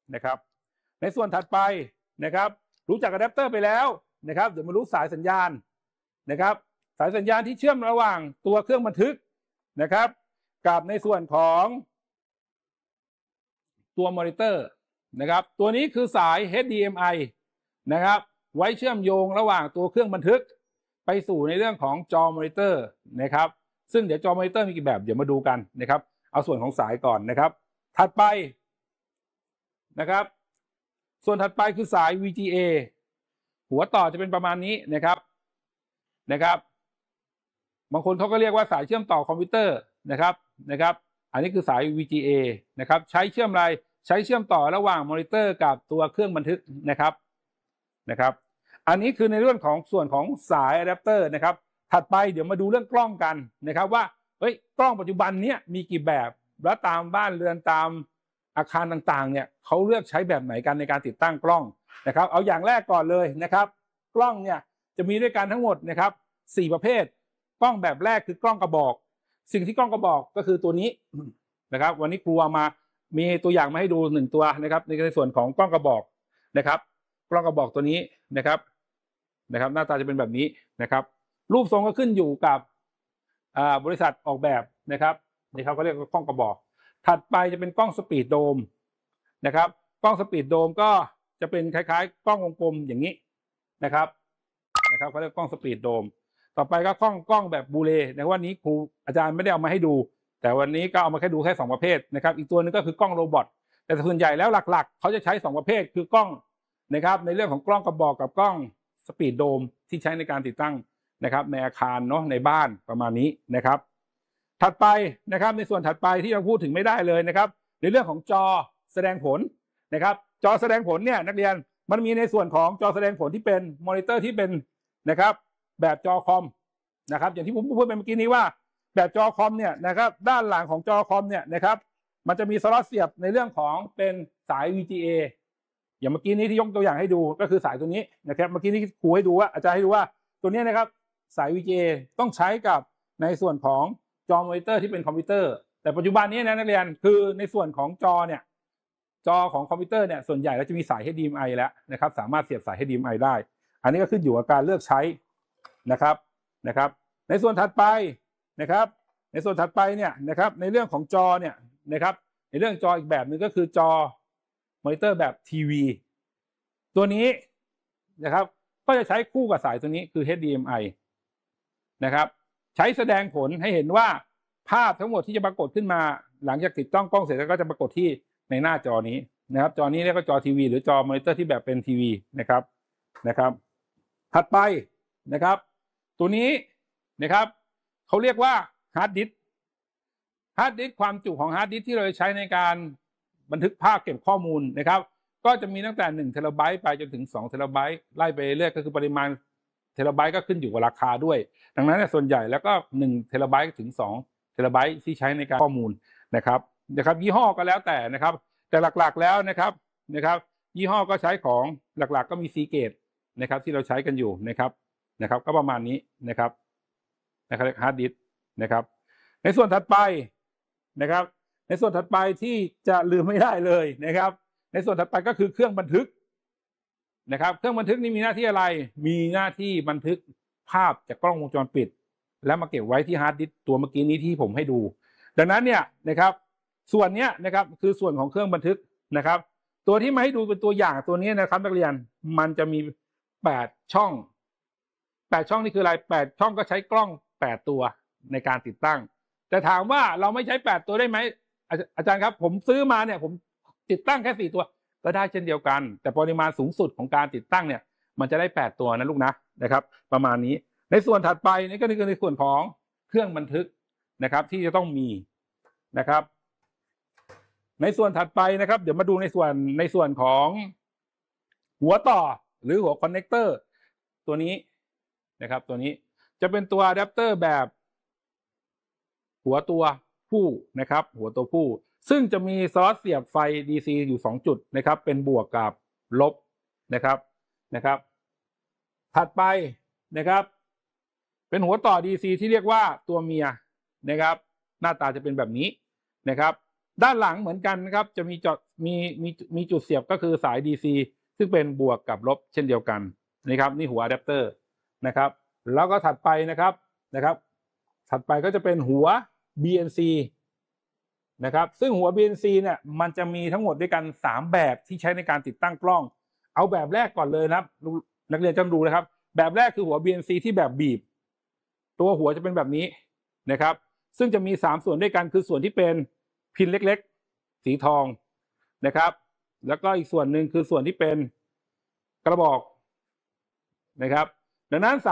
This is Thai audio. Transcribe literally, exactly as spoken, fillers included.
นะครับในส่วนถัดไปนะครับรู้จักอะแดปเตอร์ไปแล้วนะครับเดี๋ยวมารู้สายสัญญาณนะครับสายสัญญาณที่เชื่อมระหว่างตัวเครื่องบันทึกนะครับกับในส่วนของตัวมอนิเตอร์นะครับตัวนี้คือสาย เอช ดี เอ็ม ไอ นะครับไว้เชื่อมโยงระหว่างตัวเครื่องบันทึกไปสู่ในเรื่องของจอมอนิเตอร์นะครับซึ่งเดี๋ยวจอมอนิเตอร์มีกี่แบบเดี๋ยวมาดูกันนะครับเอาส่วนของสายก่อนนะครับถัดไปนะครับส่วนถัดไปคือสาย วี จี เอ หัวต่อจะเป็นประมาณนี้นะครับนะครับบางคนเขาก็เรียกว่าสายเชื่อมต่อคอมพิวเตอร์นะครับนะครับอันนี้คือสาย วี จี เอ นะครับใช้เชื่อมอะไรใช้เชื่อมต่อระหว่างมอนิเตอร์กับตัวเครื่องบันทึกนะครับนะครับอันนี้คือในเรื่องของส่วนของสายอะแดปเตอร์นะครับถัดไปเดี๋ยวมาดูเรื่องกล้องกันนะครับว่าเฮ้ยกล้องปัจจุบันนี้มีกี่แบบและตามบ้านเรือนตามอาคารต่างๆเนี่ยเขาเลือกใช้แบบไหนกันในการติดตั้งกล้องนะครับเอาอย่างแรกก่อนเลยนะครับกล้องเนี่ยจะมีด้วยกันทั้งหมดนะครับสี่ประเภทกล้องแบบแรกคือกล้องกระบอกสิ่งที่กล้องกระบอกก็คือตัวนี้นะครับวันนี้ครูเอามามีตัวอย่างมาให้ดูหนึ่งตัวนะครับในส่วนของกล้องกระบอกนะครับกล้องกระบอกตัวนี้นะครับนะครับหน้าตาจะเป็นแบบนี้นะครับรูปทรงก็ขึ้นอยู่กับบริษัทออกแบบนะครับนี่เขาก็เรียกว่ากล้องกระบอกถัดไปจะเป็นกล้องสปีดโดมนะครับกล้องสปีดโดมก็จะเป็นคล้ายๆกล้องวงกลมอย่างนี้นะครับนะครับเขาเรียกกล้องสปีดโดมต่อไปก็กล้องกล้องแบบบูเลในวันนี้ครูอาจารย์ไม่ได้เอามาให้ดูแต่วันนี้ก็เอามาแค่ดูแค่สองประเภทนะครับอีกตัวนึงก็คือกล้องโรบอทแต่ส่วนใหญ่แล้วหลักๆเขาจะใช้สองประเภทคือกล้องนะครับในเรื่องของกล้องกระบอกกับกล้องสปีดโดมที่ใช้ในการติดตั้งนะครับในอาคารเนาะในบ้านประมาณนี้นะครับถัดไปนะครับในส่วนถัดไปที่เราพูดถึงไม่ได้เลยนะครับในเรื่องของจอแสดงผลนะครับจอแสดงผลเนี่ยนักเรียนมันมีในส่วนของจอแสดงผลที่เป็นมอนิเตอร์ที่เป็นนะครับแบบจอคอมนะครับอย่างที่ผมพูดไปเมื่อกี้นี้ว่าแบบจอคอมเนี่ยนะครับด้านหลังของจอคอมเนี่ยนะครับมันจะมีสล็อตเสียบในเรื่องของเป็นสาย วี จี เอ อย่างเมื่อกี้นี้ที่ยกตัวอย่างให้ดูก็คือสายตัวนี้นะครับเมื่อกี้นี้ครูให้ดูว่าอาจารย์ให้ดูว่าตัวนี้นะครับสาย วี จี เอ ต้องใช้กับในส่วนของจอมอนิเตอร์ที่เป็นคอมพิวเตอร์แต่ปัจจุบันนี้นะนักเรียนคือในส่วนของจอเนี่ยจอของคอมพิวเตอร์เนี่ยส่วนใหญ่แล้วจะมีสาย เอช ดี เอ็ม ไอ แล้วนะครับสามารถเสียบสาย เอช ดี เอ็ม ไอ ได้อันนี้ก็ขึ้นอยู่กับการเลือกใช้นะครับนะครับในส่วนถัดไปนะครับในส่วนถัดไปเนี่ยนะครับในเรื่องของจอเนี่ยนะครับในเรื่องจออีกแบบหนึ่งก็คือจอมอนิเตอร์แบบทีวีตัวนี้นะครับก็จะใช้คู่กับสายตัวนี้คือ เอช ดี เอ็ม ไอ นะครับใช้แสดงผลให้เห็นว่าภาพทั้งหมดที่จะปรากฏขึ้นมาหลังจากติดตั้งกล้องเสร็จแล้วก็จะปรากฏที่ในหน้าจอนี้นะครับจอนี้เรียกว่าจอทีวีหรือจอมอนิเตอร์ที่แบบเป็นทีวีนะครับนะครับถัดไปนะครับตัวนี้นะครับเขาเรียกว่าฮาร์ดดิสก์ฮาร์ดดิสก์ความจุของฮาร์ดดิสก์ที่เราใช้ในการบันทึกภาพเก็บข้อมูลนะครับก็จะมีตั้งแต่หนึ่งเทราไบต์ไปจนถึงสองเทราไบต์ไล่ไปเรื่อยก็คือปริมาณเทราไบต์ก็ขึ้นอยู่กับราคาด้วยดังนั้นส่วนใหญ่แล้วก็หนึ่งเทราไบต์ถึงสองเทราไบต์ที่ใช้ในการข้อมูลนะครับนะครับยี่ห้อก็แล้วแต่นะครับแต่หลักๆแล้วนะครับนะครับยี่ห้อก็ใช้ของหลักๆก็มีซีเกตนะครับที่เราใช้กันอยู่นะครับนะครับก็ประมาณนี้นะครับนะครับฮาร์ดดิสก์นะครับในส่วนถัดไปนะครับในส่วนถัดไปที่จะลืมไม่ได้เลยนะครับในส่วนถัดไปก็คือเครื่องบันทึกนะครับเครื่องบันทึกนี้มีหน้าที่อะไรมีหน้าที่บันทึกภาพจากกล้องวงจรปิดแล้วมาเก็บไว้ที่ฮาร์ดดิสก์ตัวเมื่อกี้นี้ที่ผมให้ดูดังนั้นเนี่ยนะครับส่วนนี้นะครับคือส่วนของเครื่องบันทึกนะครับตัวที่มาให้ดูเป็นตัวอย่างตัวนี้นะครับนักเรียนมันจะมีแปดช่องแปดช่องนี่คืออะไรแปดช่องก็ใช้กล้องแปดตัวในการติดตั้งแต่ถามว่าเราไม่ใช้แปดตัวได้ไหมอาจารย์ครับผมซื้อมาเนี่ยผมติดตั้งแค่สี่ตัวก็ได้เช่นเดียวกันแต่ปริมาณสูงสุดของการติดตั้งเนี่ยมันจะได้แปดตัวนะลูกนะนะครับประมาณนี้ในส่วนถัดไปนี่ก็คือในส่วนของเครื่องบันทึกนะครับที่จะต้องมีนะครับในส่วนถัดไปนะครับเดี๋ยวมาดูในส่วนในส่วนของหัวต่อหรือหัวคอนเนคเตอร์ตัวนี้นะครับตัวนี้จะเป็นตัวอะแดปเตอร์แบบหัวตัวผู้นะครับหัวตัวผู้ซึ่งจะมีสล็อตเสียบไฟ ดี ซี อยู่สองจุดนะครับเป็นบวกกับลบนะครับนะครับถัดไปนะครับเป็นหัวต่อ ดี ซี ที่เรียกว่าตัวเมียนะครับหน้าตาจะเป็นแบบนี้นะครับด้านหลังเหมือนกันนะครับจะมีจอดมีมีมีจุดเสียบก็คือสาย ดี ซี ซึ่งเป็นบวกกับลบเช่นเดียวกันนะครับนี่หัวอะแดปเตอร์นะครับแล้วก็ถัดไปนะครับนะครับ ถัดไปก็จะเป็นหัว บี เอ็น ซี นะครับซึ่งหัว บี เอ็น ซี เนี่ยมันจะมีทั้งหมดด้วยกันสามแบบที่ใช้ในการติดตั้งกล้องเอาแบบแรกก่อนเลยนะครับนักเรียนจำดูนะครับแบบแรกคือหัว บี เอ็น ซี ที่แบบบีบตัวหัวจะเป็นแบบนี้นะครับซึ่งจะมีสามส่วนด้วยกันคือส่วนที่เป็นพินเล็กๆสีทองนะครับแล้วก็อีกส่วนหนึ่งคือส่วนที่เป็นกระบอกนะครับดังนั้น